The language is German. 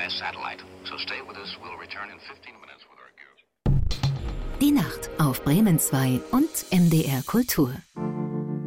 via satellite. So stay with us. We'll return in 15 minutes with our guest. Die Nacht auf Bremen 2 und MDR Kultur.